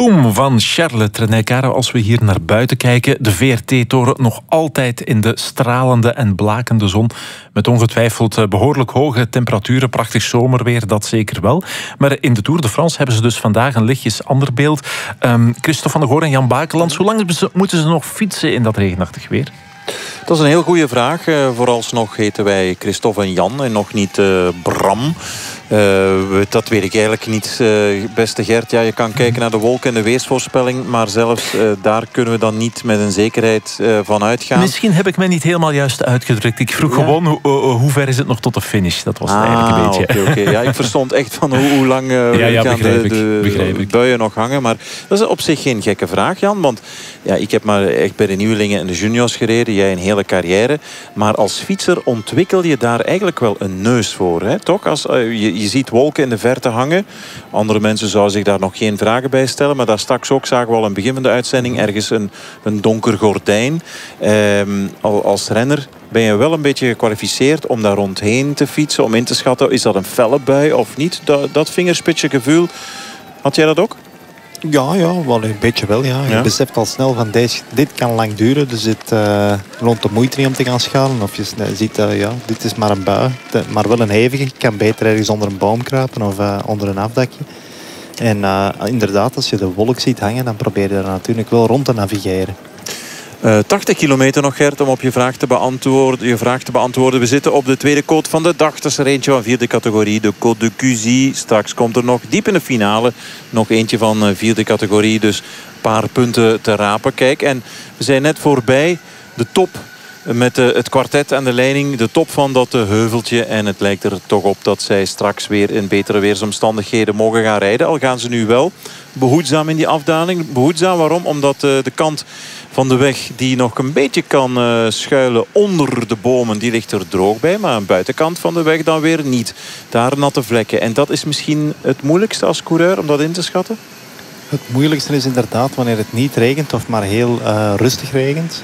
Boom van Charles Trenet-Caro. Als we hier naar buiten kijken, de VRT-toren nog altijd in de stralende en blakende zon. Met ongetwijfeld behoorlijk hoge temperaturen, prachtig zomerweer, dat zeker wel. Maar in de Tour de France hebben ze dus vandaag een lichtjes ander beeld. Christophe van der Goor en Jan Bakelands, hoe lang moeten ze nog fietsen in dat regenachtig weer? Dat is een heel goede vraag. Vooralsnog heten wij Christophe en Jan en nog niet Bram. Dat weet ik eigenlijk niet, beste Gert. Ja, je kan kijken naar de wolken en de weersvoorspelling, maar zelfs daar kunnen we dan niet met een zekerheid van uitgaan. Misschien heb ik mij niet helemaal juist uitgedrukt. Ik vroeg gewoon hoe ver is het nog tot de finish. Dat was het eigenlijk een beetje. Okay. Ja, ik verstond echt van hoe lang gaan de buien nog hangen. Maar dat is op zich geen gekke vraag, Jan. Want ja, ik heb maar echt bij de nieuwelingen en de juniors gereden. Jij een hele carrière. Maar als fietser ontwikkel je daar eigenlijk wel een neus voor. Hè? Toch? Als je ziet wolken in de verte hangen. Andere mensen zouden zich daar nog geen vragen bij stellen. Maar daar straks ook zagen we al aan het begin van de uitzending ergens een donker gordijn. Als renner ben je wel een beetje gekwalificeerd om daar rondheen te fietsen. Om in te schatten, is dat een felle bui of niet? Dat vingerspitsengevoel, had jij dat ook? Ja, wel een beetje wel. Ja. Je beseft al snel van dit kan lang duren. Dus het loont de moeite niet om te gaan schuilen. Of je ziet, dit is maar een bui. Maar wel een hevige. Je kan beter ergens onder een boom kruipen of onder een afdakje. En inderdaad, als je de wolk ziet hangen, dan probeer je er natuurlijk wel rond te navigeren. 80 kilometer nog, Gert, om op je vraag te beantwoorden. We zitten op de tweede côte van de dag. Dat is er eentje van vierde categorie, de Côte de Cuzy. Straks komt er nog diep in de finale nog eentje van vierde categorie. Dus een paar punten te rapen. Kijk, en we zijn net voorbij de top met het kwartet aan de leiding. De top van dat heuveltje. En het lijkt er toch op dat zij straks weer in betere weersomstandigheden mogen gaan rijden. Al gaan ze nu wel behoedzaam in die afdaling. Behoedzaam, waarom? Omdat de kant van de weg die nog een beetje kan schuilen onder de bomen, die ligt er droog bij. Maar aan de buitenkant van de weg dan weer niet. Daar natte vlekken. En dat is misschien het moeilijkste als coureur om dat in te schatten? Het moeilijkste is inderdaad wanneer het niet regent of maar heel rustig regent.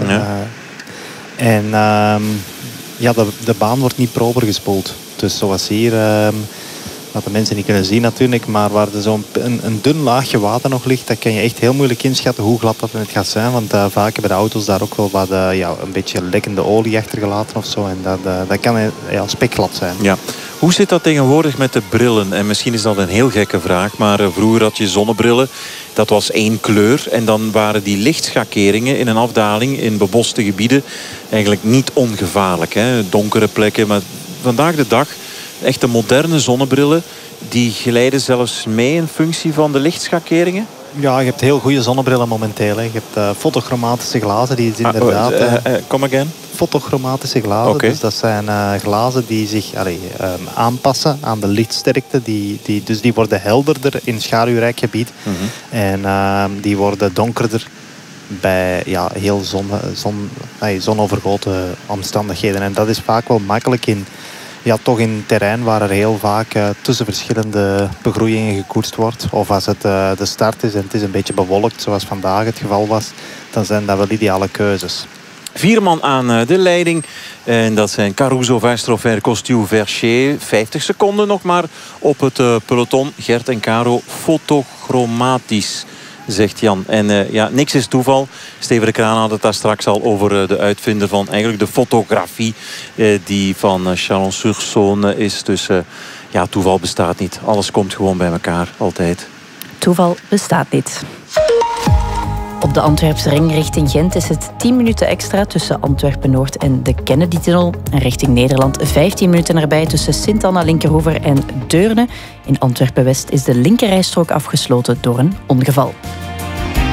Ja. De baan wordt niet proper gespoeld. Dus zoals hier, wat de mensen niet kunnen zien natuurlijk, maar waar er zo'n een dun laagje water nog ligt, dat kan je echt heel moeilijk inschatten hoe glad dat het gaat zijn. Want vaak hebben de auto's daar ook wel wat een beetje lekkende olie achtergelaten of zo. En dat kan spekglad zijn. Ja. Hoe zit dat tegenwoordig met de brillen? En misschien is dat een heel gekke vraag, maar vroeger had je zonnebrillen. Dat was één kleur. En dan waren die lichtschakeringen in een afdaling in beboste gebieden eigenlijk niet ongevaarlijk. Hè? Donkere plekken. Maar vandaag de dag, echte moderne zonnebrillen, die glijden zelfs mee in functie van de lichtschakeringen? Ja, je hebt heel goede zonnebrillen momenteel. Hè. Je hebt fotochromatische glazen, die is inderdaad... Come again? Fotochromatische glazen. Okay. Dus dat zijn glazen die zich aanpassen aan de lichtsterkte. Dus die worden helderder in schaduwrijk gebied. Mm-hmm. En die worden donkerder bij heel zonovergoten omstandigheden. En dat is vaak wel makkelijk toch in terrein waar er heel vaak tussen verschillende begroeiingen gekoerst wordt. Of als het de start is en het is een beetje bewolkt, zoals vandaag het geval was, dan zijn dat wel ideale keuzes. 4 man aan de leiding. En dat zijn Caruso, Verstropper, Costiu, Vercher. 50 seconden nog maar op het peloton. Gert en Caro, fotochromatisch, zegt Jan. En niks is toeval. Steven de Kraan had het daar straks al over de uitvinder van eigenlijk de fotografie die van Chalon-sur-Saône is. Dus toeval bestaat niet. Alles komt gewoon bij elkaar, altijd. Toeval bestaat niet. Op de Antwerpse ring richting Gent is het 10 minuten extra tussen Antwerpen-Noord en de Kennedy-tunnel. En richting Nederland 15 minuten erbij tussen Sint-Anna-Linkerhoever en Deurne. In Antwerpen-West is de linkerrijstrook afgesloten door een ongeval.